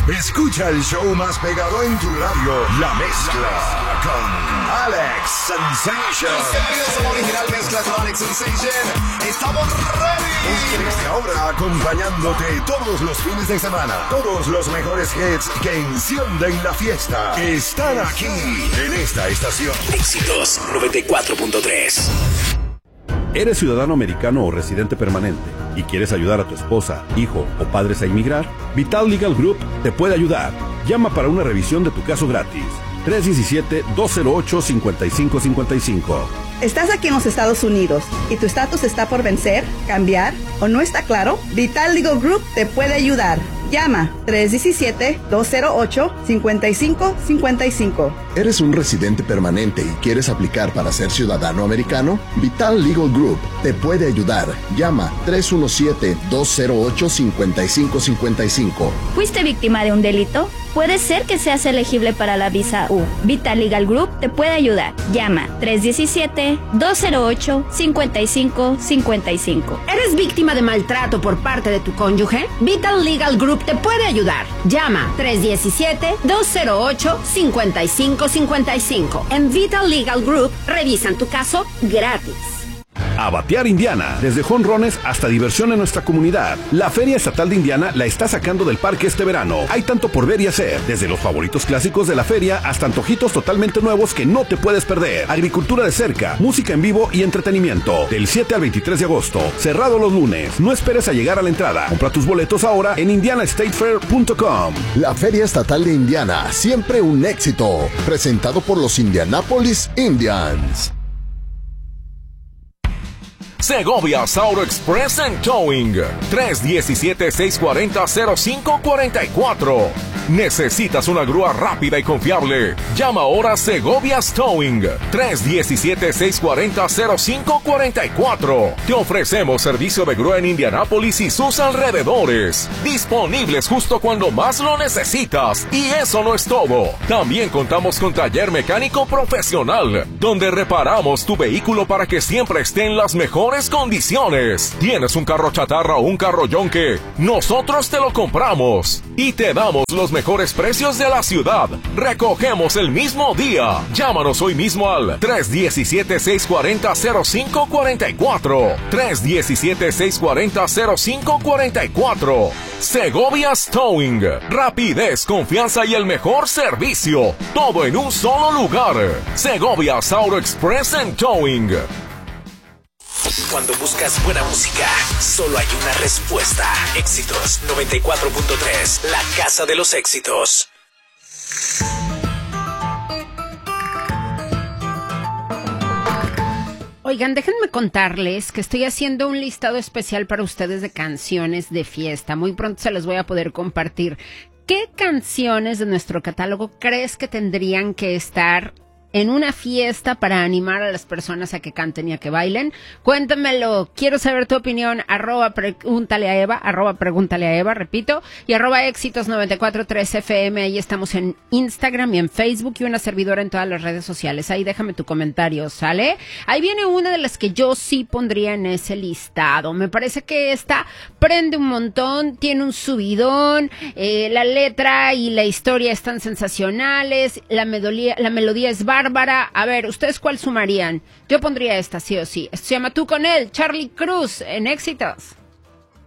Escucha el show más pegado en tu radio, La Mezcla, con Alex Sensation. Bienvenidos a Original Mezcla con Alex Sensation. ¡Estamos ready! Desde ahora acompañándote todos los fines de semana. Todos los mejores hits que encienden la fiesta están aquí en esta estación. Éxitos 94.3. ¿Eres ciudadano americano o residente permanente y quieres ayudar a tu esposa, hijo o padres a inmigrar? Vital Legal Group te puede ayudar. Llama para una revisión de tu caso gratis. 317-208-5555. ¿Estás aquí en los Estados Unidos y tu estatus está por vencer, cambiar o no está claro? Vital Legal Group te puede ayudar. Llama 317-208-5555. ¿Eres un residente permanente y quieres aplicar para ser ciudadano americano? Vital Legal Group te puede ayudar. Llama 317-208-5555. ¿Fuiste víctima de un delito? Puede ser que seas elegible para la visa U. Vital Legal Group te puede ayudar. Llama 317-208-5555. ¿Eres víctima de maltrato por parte de tu cónyuge? Vital Legal Group te puede ayudar. Llama 317-208-5555. En Vital Legal Group revisan tu caso gratis. A batear Indiana, desde jonrones hasta diversión en nuestra comunidad. La Feria Estatal de Indiana la está sacando del parque este verano. Hay tanto por ver y hacer, desde los favoritos clásicos de la feria hasta antojitos totalmente nuevos que no te puedes perder. Agricultura de cerca, música en vivo y entretenimiento. Del 7 al 23 de agosto, cerrado los lunes. No esperes a llegar a la entrada. Compra tus boletos ahora en indianastatefair.com. La Feria Estatal de Indiana, siempre un éxito. Presentado por los Indianapolis Indians. Segovia's Auto Express and Towing. 317-640-0544. ¿Necesitas una grúa rápida y confiable? Llama ahora a Segovia's Towing. 317-640-0544. Te ofrecemos servicio de grúa en Indianápolis y sus alrededores. Disponibles justo cuando más lo necesitas. Y eso no es todo. También contamos con taller mecánico profesional, donde reparamos tu vehículo para que siempre esté en las mejores condiciones. ¿Tienes un carro chatarra o un carro yonque? Nosotros te lo compramos y te damos los mejores precios de la ciudad. Recogemos el mismo día. Llámanos hoy mismo al 317-640-0544. 317-640-0544. Segovia's Towing. Rapidez, confianza y el mejor servicio. Todo en un solo lugar. Segovia's Auto Express and Towing. Cuando buscas buena música, solo hay una respuesta. Éxitos 94.3, la casa de los éxitos. Oigan, déjenme contarles que estoy haciendo un listado especial para ustedes de canciones de fiesta. Muy pronto se los voy a poder compartir. ¿Qué canciones de nuestro catálogo crees que tendrían que estar en una fiesta para animar a las personas a que canten y a que bailen? Cuéntamelo, quiero saber tu opinión. Pregúntale a Eva, repito, y éxitos 94.3 FM, ahí estamos en Instagram y en Facebook y una servidora en todas las redes sociales. Ahí déjame tu comentario, ¿sale? Ahí viene una de las que yo sí pondría en ese listado. Me parece que esta prende un montón, tiene un subidón, la letra y la historia están sensacionales, la melodía es bárbara. A ver, ¿ustedes cuál sumarían? Yo pondría esta, sí o sí. Esto se llama Tú con él, Charlie Cruz, en Éxitos.